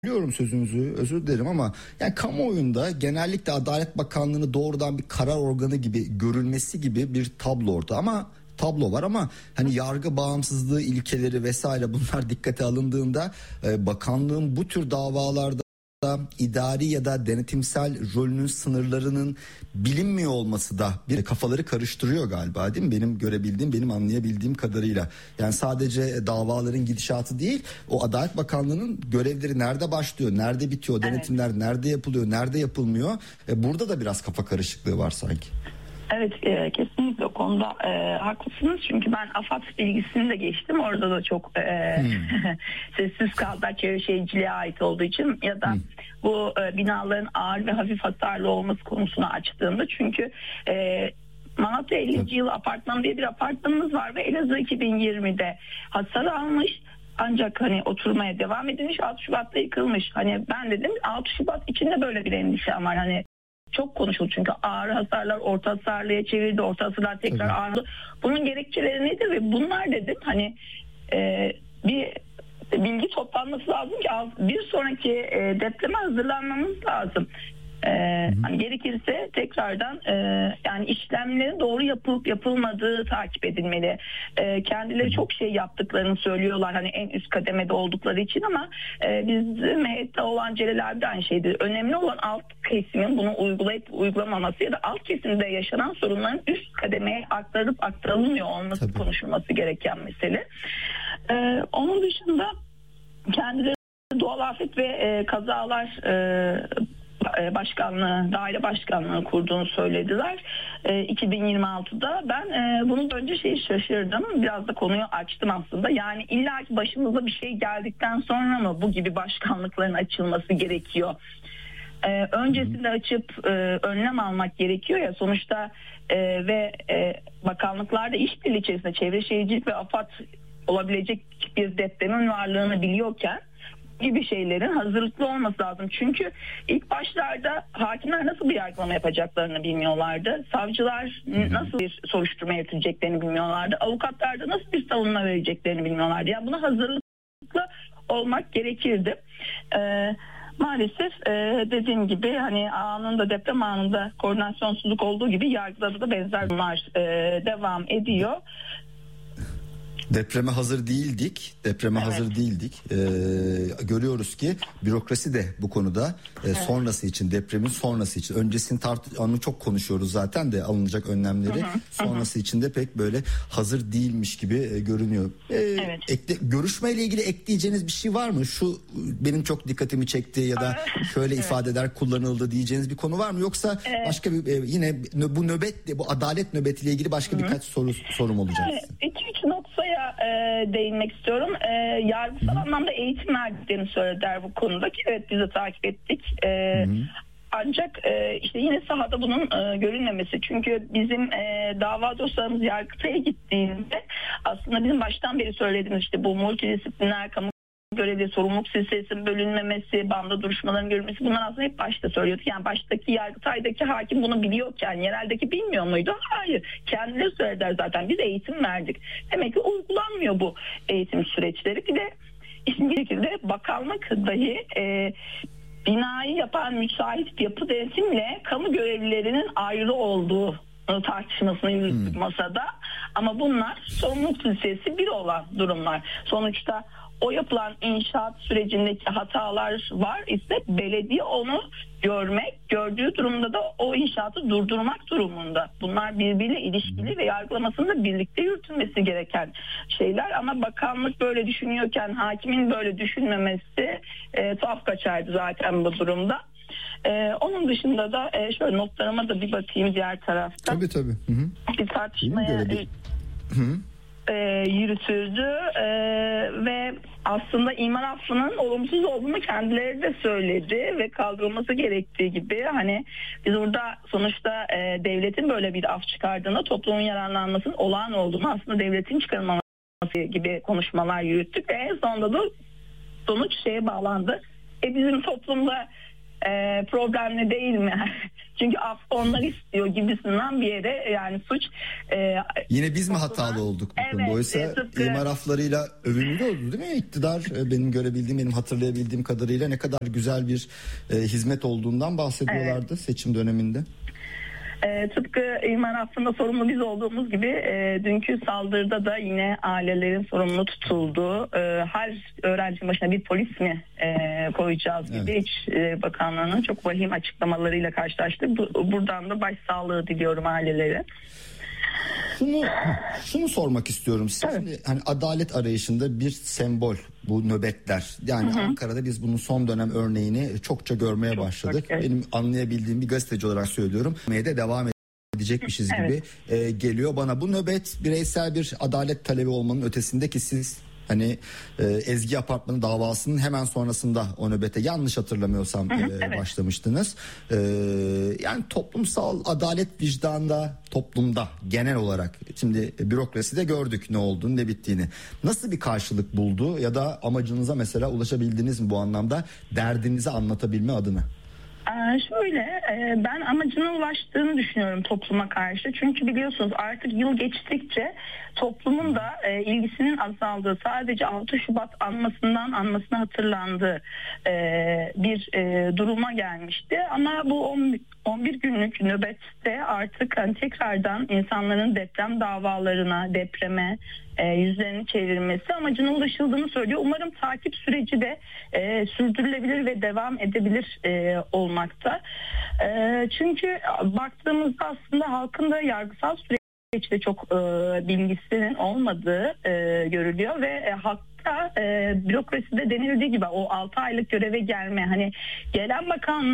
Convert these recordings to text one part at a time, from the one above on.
Biliyorum sözünüzü, özür dilerim ama yani kamuoyunda genellikle Adalet Bakanlığı'nı doğrudan bir karar organı gibi görülmesi gibi bir tablo var ama hani yargı bağımsızlığı ilkeleri vesaire bunlar dikkate alındığında bakanlığın bu tür davalarda idari ya da denetimsel rolünün sınırlarının bilinmiyor olması da bir kafaları karıştırıyor galiba, değil mi? Benim görebildiğim, benim anlayabildiğim kadarıyla. Yani sadece davaların gidişatı değil, o Adalet Bakanlığı'nın görevleri nerede başlıyor, nerede bitiyor, denetimler nerede yapılıyor, nerede yapılmıyor. Burada da biraz kafa karışıklığı var sanki. Evet, kesinlikle o konuda haklısınız. Çünkü ben AFAD bilgisini de geçtim. Orada da çok sessiz kaldı. Çevre Şehirciliğe ait olduğu için ya da bu binaların ağır ve hafif hasarlı olması konusunu açtığımda. Çünkü Malatya 50. yıl apartmanı diye bir apartmanımız var ve Elazığ 2020'de hasar almış. Ancak hani oturmaya devam edilmiş, 6 Şubat'ta yıkılmış. Hani ben dedim 6 Şubat içinde böyle bir endişem var. Hani çok konuşuldu çünkü ağır hasarlar orta hasarlıya çevirdi, orta hasarlar tekrar ağırdı. Bunun gerekçeleri nedir ve bunlar dedim hani bir bilgi toplanması lazım ki bir sonraki depreme hazırlanmamız lazım. Hani gerekirse tekrardan yani işlemlerin doğru yapılıp yapılmadığı takip edilmeli. Kendileri çok şey yaptıklarını söylüyorlar hani en üst kademede oldukları için ama bizim heyette olan Celal abi de aynı şeydi. Önemli olan alt kesimin bunu uygulayıp uygulamaması ya da alt kesimde yaşanan sorunların üst kademeye aktarılmıyor olması konuşulması gereken mesele. Onun dışında kendileri doğal afet ve kazalar başkanlığı, daire başkanlığı kurduğunu söylediler 2026'da. Ben bunu önce şaşırdım. Biraz da konuyu açtım aslında. Yani illa ki başımıza bir şey geldikten sonra mı bu gibi başkanlıkların açılması gerekiyor? Öncesinde açıp önlem almak gerekiyor ya sonuçta ve bakanlıklarda işbirliği içerisinde Çevre Şehircilik ve AFAD olabilecek bir depremin varlığını biliyorken gibi şeylerin hazırlıklı olması lazım. Çünkü ilk başlarda hakimler nasıl bir yargılama yapacaklarını bilmiyorlardı. Savcılar nasıl bir soruşturma yürüteceklerini bilmiyorlardı. Avukatlar da nasıl bir savunma vereceklerini bilmiyorlardı. Yani buna hazırlıklı olmak gerekirdi. Maalesef dediğim gibi hani deprem anında koordinasyonsuzluk olduğu gibi yargılarda da benzer durumlar devam ediyor. Depreme hazır değildik. Hazır değildik. Görüyoruz ki bürokrasi de bu konuda sonrası için, depremin sonrası için, öncesini onu çok konuşuyoruz zaten de alınacak önlemleri sonrası için de pek böyle hazır değilmiş gibi görünüyor. Görüşmeyle ilgili ekleyeceğiniz bir şey var mı? Şu benim çok dikkatimi çekti ya da şöyle ifadeler kullanıldı diyeceğiniz bir konu var mı? Yoksa başka bir yine bu nöbet, bu adalet nöbetiyle ilgili başka birkaç sorum olacak. 2-3 noktaya değinmek istiyorum. Yargısal anlamda eğitim verdiklerini söylediler bu konuda ki evet biz de takip ettik. Ancak işte yine sahada bunun görünmemesi. Çünkü bizim dava dosyalarımız Yargıtay'a gittiğinde aslında bizim baştan beri söylediğimiz işte bu multidisipliner kamu görevli sorumluluk silsilesinin bölünmemesi, banda duruşmaların görülmesi bunlar aslında hep başta söylüyorduk. Yani baştaki Yargıtay'daki hakim bunu biliyorken yereldeki bilmiyor muydu? Hayır. Kendileri söylediler zaten. Biz eğitim verdik. Demek ki uygulanmıyor bu eğitim süreçleri. Bir de işin şekilde bakanlık dahi binayı yapan müsait yapı denetimle kamu görevlilerinin ayrı olduğu tartışmasını yürüttük masada. Ama bunlar sorumluluk silsilesi bir olan durumlar. Sonuçta o yapılan inşaat sürecindeki hatalar var ise belediye onu gördüğü durumda da o inşaatı durdurmak durumunda. Bunlar birbiriyle ilişkili ve yargılamasında birlikte yürütülmesi gereken şeyler. Ama bakanlık böyle düşünüyorken hakimin böyle düşünmemesi tuhaf kaçardı zaten bu durumda. Onun dışında da şöyle notlarıma da bir bakayım diğer tarafta. Tabii. Bir tartışmaya yürütüldü ve aslında imar affının olumsuz olduğunu kendileri de söyledi ve kaldırılması gerektiği gibi hani biz burada sonuçta devletin böyle bir af çıkardığında toplumun yararlanmasının olağan olduğunu aslında devletin çıkarılmaması gibi konuşmalar yürüttük ve en sonunda da sonuç şeye bağlandı. Bizim toplumda problemli değil mi? Çünkü af onlar istiyor gibisinden bir yere yani suç. Yine biz mi hatalı olduk bu konuda? Oysa imar aflarıyla övünülüyordu değil mi? İktidar benim görebildiğim, benim hatırlayabildiğim kadarıyla ne kadar güzel bir hizmet olduğundan bahsediyorlardı seçim döneminde. Tıpkı imar hakkında sorumlu biz olduğumuz gibi dünkü saldırıda da yine ailelerin sorumlu tutulduğu, her öğrenci başına bir polis mi koyacağız gibi İçişleri Bakanlığı'nın çok vahim açıklamalarıyla karşılaştık. Buradan da başsağlığı diliyorum ailelere. Şunu sormak istiyorum size. Evet. Şimdi, hani adalet arayışında bir sembol bu nöbetler. Yani Ankara'da biz bunun son dönem örneğini çokça görmeye başladık. Benim anlayabildiğim bir gazeteci olarak söylüyorum. De devam edecekmişiz gibi geliyor bana. Bu nöbet bireysel bir adalet talebi olmanın ötesinde ki siz hani Ezgi Apartmanı davasının hemen sonrasında o nöbete yanlış hatırlamıyorsam başlamıştınız. Yani toplumsal adalet vicdanında toplumda genel olarak şimdi bürokraside gördük ne olduğunu ne bittiğini. Nasıl bir karşılık buldu ya da amacınıza mesela ulaşabildiniz mi bu anlamda derdinizi anlatabilme adına? Şöyle ben amacına ulaştığını düşünüyorum topluma karşı. Çünkü biliyorsunuz artık yıl geçtikçe toplumun da ilgisinin azaldığı, sadece 6 Şubat anmasına hatırlandığı bir duruma gelmişti. Ama bu 11 günlük nöbette artık hani tekrardan insanların deprem davalarına, depreme yüzlerini çevirmesi amacına ulaşıldığını söylüyor. Umarım takip süreci de sürdürülebilir ve devam edebilir olmakta. Çünkü baktığımızda aslında halkın da yargısal süreçte çok bilgisinin olmadığı görülüyor ve hatta bürokraside denildiği gibi o 6 aylık göreve gelme, hani gelen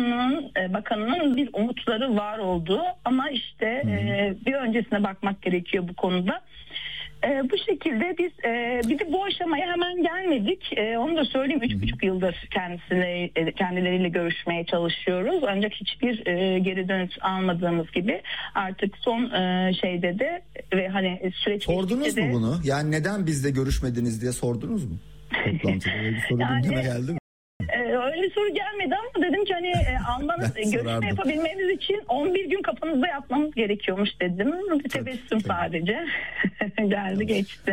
bakanının bir umutları var olduğu ama işte bir öncesine bakmak gerekiyor bu konuda. Bu şekilde biz bir de bu aşamaya hemen gelmedik. Onu da söyleyeyim, 3,5 yıldır kendileriyle görüşmeye çalışıyoruz. Ancak hiçbir geri dönüş almadığımız gibi artık son şeyde de ve hani süreç sordunuz mu bunu? Yani neden bizle görüşmediniz diye sordunuz mu? Toplantıda öyle bir soru gündeme geldi mi? Öyle soru gelmedi ama dedim ki hani görüşme yapabilmemiz için 11 gün kapınızda yatmamız gerekiyormuş dedim. Bir tebessüm sadece geldi geçti.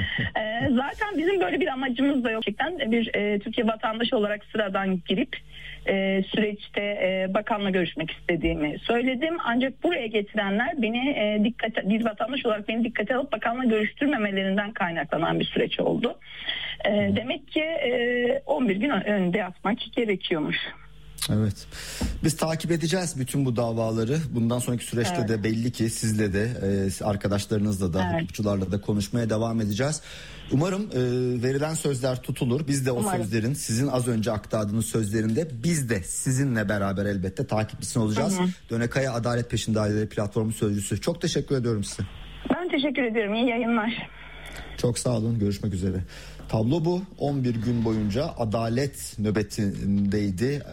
Zaten bizim böyle bir amacımız da yok. Gerçekten bir Türkiye vatandaşı olarak sıradan girip süreçte bakanla görüşmek istediğimi söyledim. Ancak buraya getirenler beni bir vatandaş olarak beni dikkate alıp bakanla görüştürmemelerinden kaynaklanan bir süreç oldu. Demek ki 11 gün önünde yatmak gerekiyormuş. Evet. Biz takip edeceğiz bütün bu davaları. Bundan sonraki süreçte de belli ki sizle de arkadaşlarınızla da hukukçularla da konuşmaya devam edeceğiz. Umarım verilen sözler tutulur. Biz de o sözlerin, sizin az önce aktardığınız sözlerinde biz de sizinle beraber elbette takipçisi olacağız. Dönekaya Adalet Peşinde Aileleri Platformu Sözcüsü. Çok teşekkür ediyorum size. Ben teşekkür ediyorum. İyi yayınlar. Çok sağ olun. Görüşmek üzere. Tablo bu. 11 gün boyunca adalet nöbetindeydi.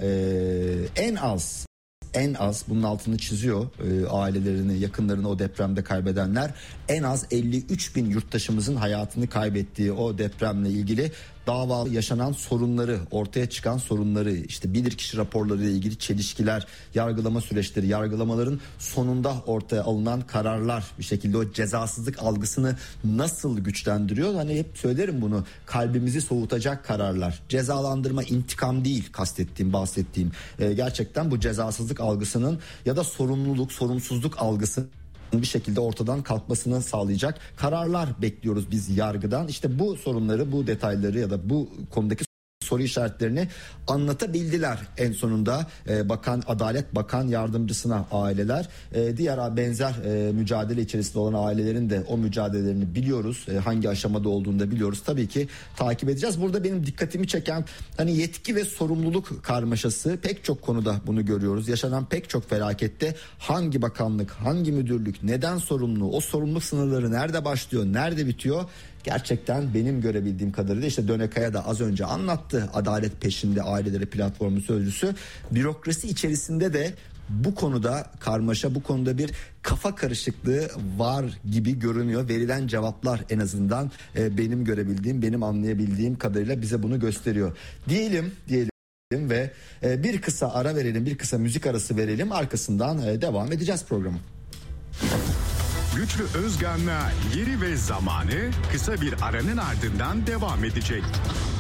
En az bunun altını çiziyor ailelerini, yakınlarını o depremde kaybedenler. En az 53 bin yurttaşımızın hayatını kaybettiği o depremle ilgili davalı yaşanan sorunları, ortaya çıkan sorunları, işte bilirkişi raporları ile ilgili çelişkiler, yargılama süreçleri, yargılamaların sonunda ortaya alınan kararlar bir şekilde o cezasızlık algısını nasıl güçlendiriyor? Hani hep söylerim bunu, kalbimizi soğutacak kararlar. Cezalandırma, intikam değil kastettiğim, bahsettiğim. Gerçekten bu cezasızlık algısının ya da sorumluluk, sorumsuzluk algısı bir şekilde ortadan kalkmasını sağlayacak kararlar bekliyoruz biz yargıdan. İşte bu sorunları, bu detayları ya da bu konudaki soru işaretlerini anlatabildiler en sonunda Adalet Bakan Yardımcısına aileler. Diğer benzer mücadele içerisinde olan ailelerin de o mücadelelerini biliyoruz. Hangi aşamada olduğunu da biliyoruz. Tabii ki takip edeceğiz. Burada benim dikkatimi çeken hani yetki ve sorumluluk karmaşası, pek çok konuda bunu görüyoruz. Yaşanan pek çok felakette hangi bakanlık, hangi müdürlük, neden sorumlu, o sorumluluk sınırları nerede başlıyor, nerede bitiyor? Gerçekten benim görebildiğim kadarıyla işte Dönekaya da az önce anlattı. Adalet Peşinde Aileleri Platformu Sözcüsü. Bürokrasi içerisinde de bu konuda karmaşa, bu konuda bir kafa karışıklığı var gibi görünüyor. Verilen cevaplar en azından benim görebildiğim, benim anlayabildiğim kadarıyla bize bunu gösteriyor. Diyelim ve bir kısa ara verelim, bir kısa müzik arası verelim. Arkasından devam edeceğiz programı. Güçlü Özgan'la Yeri ve Zamanı kısa bir aranın ardından devam edecek.